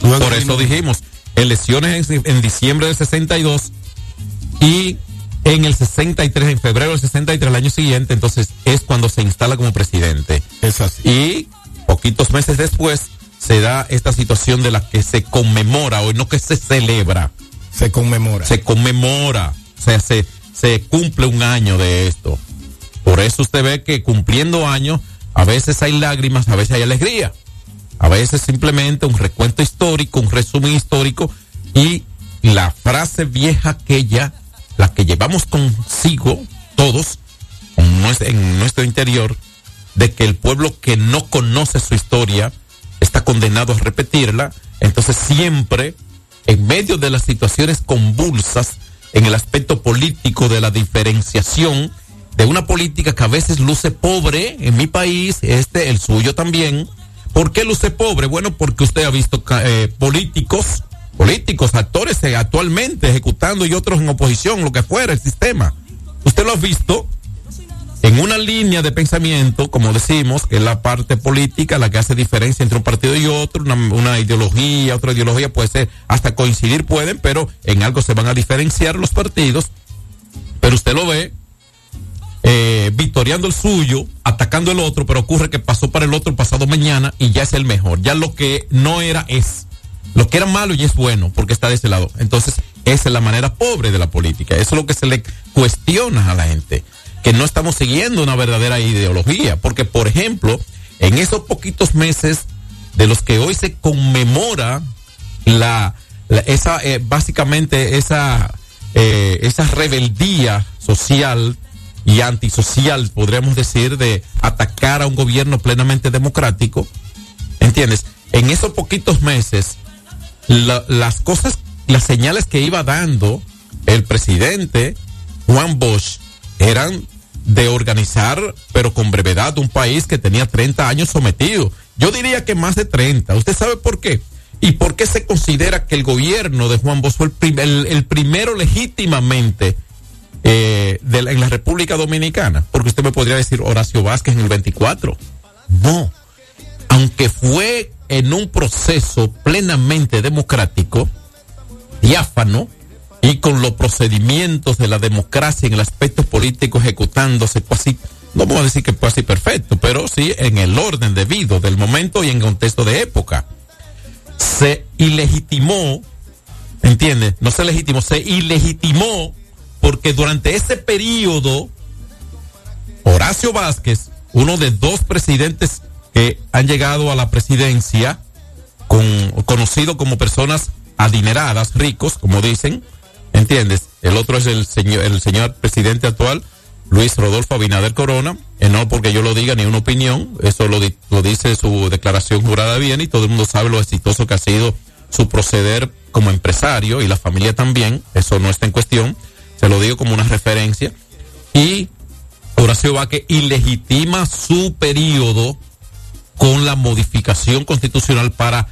Por eso dijimos, elecciones en diciembre del 62 y en el 63, en febrero del 63, el año siguiente, entonces es cuando se instala como presidente. Es así. Y poquitos meses después se da esta situación de la que se conmemora, o no que se celebra. Se conmemora. O sea, se cumple un año de esto. Por eso usted ve que cumpliendo años, a veces hay lágrimas, a veces hay alegría. A veces simplemente un recuento histórico, un resumen histórico, y la frase vieja aquella, la que llevamos consigo todos en nuestro interior, de que el pueblo que no conoce su historia está condenado a repetirla. Entonces siempre, en medio de las situaciones convulsas, en el aspecto político de la diferenciación de una política que a veces luce pobre en mi país, el suyo también. ¿Por qué luce pobre? Bueno, porque usted ha visto políticos, actores actualmente ejecutando y otros en oposición, lo que fuera el sistema. Usted lo ha visto en una línea de pensamiento, como decimos, que es la parte política, la que hace diferencia entre un partido y otro, una ideología, otra ideología puede ser, hasta coincidir pueden, pero en algo se van a diferenciar los partidos. Pero usted lo ve victoriando el suyo, atacando el otro, pero ocurre que pasó para el otro pasado mañana y ya es el mejor. Ya lo que no era es. Lo que era malo ya es bueno, porque está de ese lado. Entonces, esa es la manera pobre de la política. Eso es lo que se le cuestiona a la gente, que no estamos siguiendo una verdadera ideología. Porque, por ejemplo, en esos poquitos meses de los que hoy se conmemora básicamente esa rebeldía social y antisocial, podríamos decir, de atacar a un gobierno plenamente democrático, ¿entiendes? En esos poquitos meses, las señales que iba dando el presidente Juan Bosch eran de organizar, pero con brevedad, un país que tenía 30 años sometido. Yo diría que más de 30. ¿Usted sabe por qué? ¿Y por qué se considera que el gobierno de Juan Bosch fue el primero legítimamente en la República Dominicana? Porque usted me podría decir Horacio Vázquez en el 24. No. Aunque fue en un proceso plenamente democrático, diáfano, y con los procedimientos de la democracia en el aspecto político ejecutándose casi, no vamos a decir que fue así perfecto, pero sí en el orden debido del momento y en contexto de época. Se ilegitimó, ¿entiendes? No se legitimó, se ilegitimó, porque durante ese periodo, Horacio Vázquez, uno de dos presidentes que han llegado a la presidencia, conocido como personas adineradas, ricos, como dicen, ¿entiendes? El otro es el señor presidente actual, Luis Rodolfo Abinader Corona, no porque yo lo diga ni una opinión, eso lo dice su declaración jurada de bien, y todo el mundo sabe lo exitoso que ha sido su proceder como empresario, y la familia también, eso no está en cuestión, se lo digo como una referencia. Y Horacio Vázquez ilegitima su periodo con la modificación constitucional para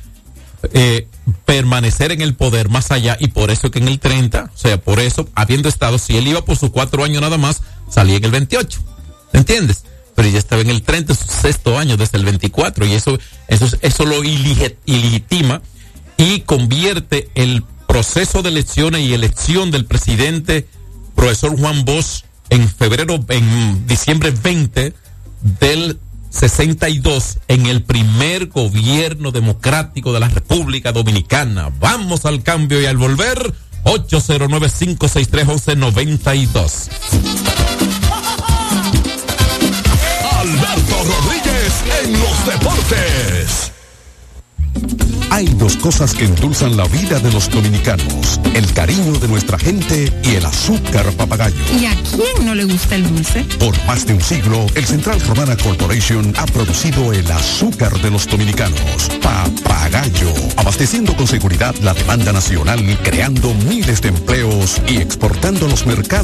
permanecer en el poder más allá, y por eso que en el 30, o sea, por eso, habiendo estado, si él iba por sus 4 años nada más, salía en el 28, ¿entiendes? Pero ya estaba en el 30, su 6º año desde el 24, y eso lo ilegitima y convierte el proceso de elecciones y elección del presidente profesor Juan Bosch en diciembre 20 del 62 en el primer gobierno democrático de la República Dominicana. Vamos al cambio y al volver, 809-563-1192. Alberto Rodríguez en los deportes. Hay dos cosas que endulzan la vida de los dominicanos: el cariño de nuestra gente y el azúcar papagayo. ¿Y a quién no le gusta el dulce? Por más de un siglo, el Central Romana Corporation ha producido el azúcar de los dominicanos, Papagayo, abasteciendo con seguridad la demanda nacional, creando miles de empleos y exportando a los mercados